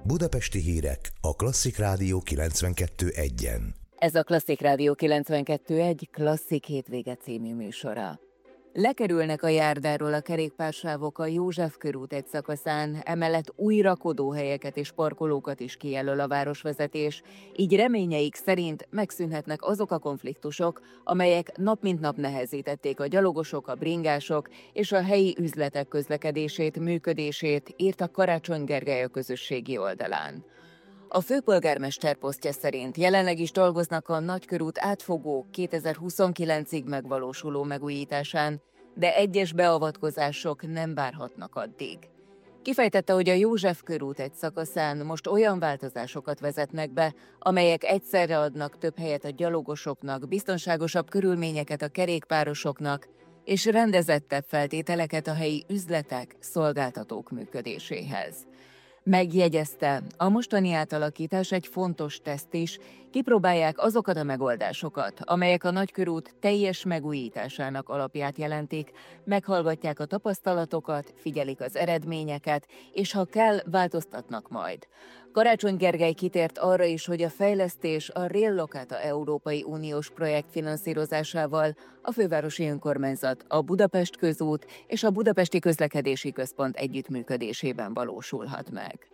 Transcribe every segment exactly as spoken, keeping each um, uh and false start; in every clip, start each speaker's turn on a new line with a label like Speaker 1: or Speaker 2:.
Speaker 1: Budapesti hírek a Klasszik Rádió kilencvenkettő egyen.
Speaker 2: Ez a Klasszik Rádió kilencvenkettő egy Klasszik hétvége című műsora. Lekerülnek a járdáról a kerékpársávok a József körút egy szakaszán, emellett új rakodóhelyeket és parkolókat is kijelöl a városvezetés, így reményeik szerint megszűnhetnek azok a konfliktusok, amelyek nap mint nap nehezítették a gyalogosok, a bringások és a helyi üzletek közlekedését, működését, írta Karácsony Gergely a közösségi oldalán. A főpolgármester posztja szerint jelenleg is dolgoznak a Nagykörút átfogó kétezer-huszonkilencig megvalósuló megújításán, de egyes beavatkozások nem várhatnak addig. Kifejtette, hogy a József körút egy szakaszán most olyan változásokat vezetnek be, amelyek egyszerre adnak több helyet a gyalogosoknak, biztonságosabb körülményeket a kerékpárosoknak, és rendezettebb feltételeket a helyi üzletek, szolgáltatók működéséhez. Megjegyezte, a mostani átalakítás egy fontos teszt is, kipróbálják azokat a megoldásokat, amelyek a Nagykörút teljes megújításának alapját jelentik, meghallgatják a tapasztalatokat, figyelik az eredményeket, és ha kell, változtatnak majd. Karácsony Gergely kitért arra is, hogy a fejlesztés a Rail Locata Európai Uniós projekt finanszírozásával a fővárosi önkormányzat, a Budapest Közút és a Budapesti Közlekedési Központ együttműködésében valósulhat meg.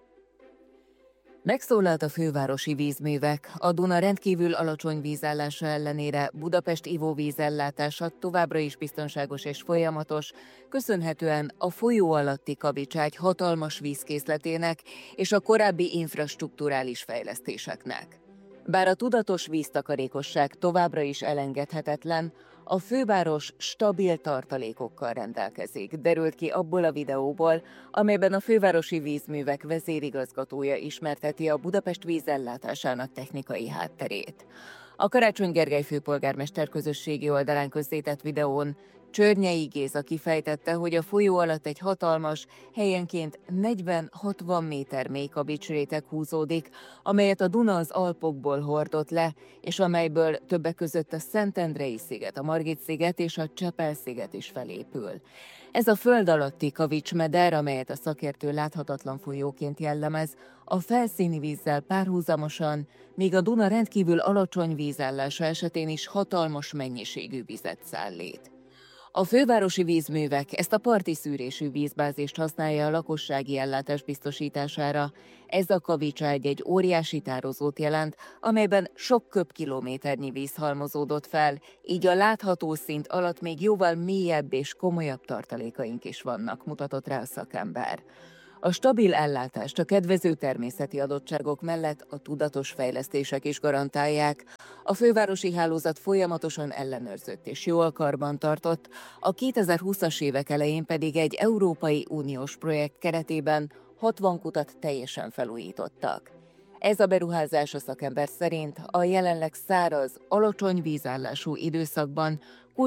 Speaker 2: Megszólalt a fővárosi vízművek, a Duna rendkívül alacsony vízállása ellenére Budapest ivóvízellátása továbbra is biztonságos és folyamatos, köszönhetően a folyó alatti Kabicságy hatalmas vízkészletének és a korábbi infrastrukturális fejlesztéseknek. Bár a tudatos víztakarékosság továbbra is elengedhetetlen, a főváros stabil tartalékokkal rendelkezik, derült ki abból a videóból, amelyben a fővárosi vízművek vezérigazgatója ismerteti a Budapest vízellátásának technikai hátterét. A Karácsony Gergely főpolgármester közösségi oldalán közzétett videón Csörnyei Géza kifejtette, hogy a folyó alatt egy hatalmas, helyenként negyven-hatvan méter mély kabicsréteg húzódik, amelyet a Duna az Alpokból hordott le, és amelyből többek között a Szentendrei-sziget, a Margit-sziget és a Csepel-sziget is felépül. Ez a föld alatti kavicsmeder, amelyet a szakértő láthatatlan folyóként jellemez, a felszíni vízzel párhuzamosan, míg a Duna rendkívül alacsony vízállása esetén is hatalmas mennyiségű vizet szállít. A fővárosi vízművek ezt a parti szűrésű vízbázist használja a lakossági ellátás biztosítására. Ez a Kabicságy egy óriási tározót jelent, amelyben sok köbkilométernyi víz halmozódott fel, így a látható szint alatt még jóval mélyebb és komolyabb tartalékaink is vannak, mutatott rá a szakember. A stabil ellátást a kedvező természeti adottságok mellett a tudatos fejlesztések is garantálják. A fővárosi hálózat folyamatosan ellenőrzött és jól karban tartott, a kétezer-húszas évek elején pedig egy Európai Uniós projekt keretében hatvan kutat teljesen felújítottak. Ez a beruházás a szakember szerint a jelenleg száraz, alacsony vízállású időszakban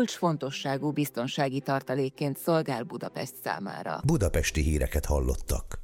Speaker 2: kulcsfontosságú biztonsági tartalékként szolgál Budapest számára.
Speaker 1: Budapesti híreket hallottak.